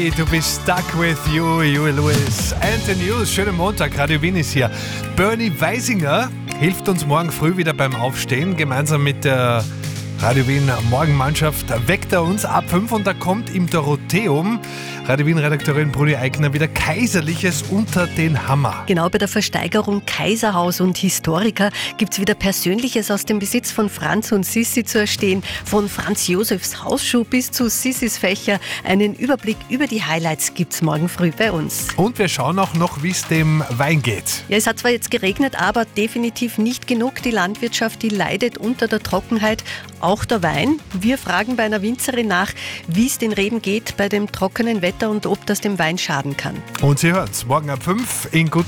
Baby, du bist stuck with you, Huey Lewis. And the News, schönen Montag, Radio Wien ist hier. Bernie Weisinger hilft uns morgen früh wieder beim Aufstehen. Gemeinsam mit der Radio Wien Morgenmannschaft weckt er uns ab 5 und da kommt im Dorotheum Radio Wien-Redakteurin Bruni Eigner wieder Kaiserliches unter den Hammer. Genau, bei der Versteigerung Kaiserhaus und Historiker gibt es wieder Persönliches aus dem Besitz von Franz und Sissi zu erstehen. Von Franz Josefs Hausschuh bis zu Sissis Fächer. Einen Überblick über die Highlights gibt es morgen früh bei uns. Und wir schauen auch noch, wie es dem Wein geht. Ja, es hat zwar jetzt geregnet, aber definitiv nicht genug. Die Landwirtschaft, die leidet unter der Trockenheit. Auch der Wein. Wir fragen bei einer Winzerin nach, wie es den Reben geht bei dem trockenen Wetter und ob das dem Wein schaden kann. Und Sie hören es morgen ab 5 in Gut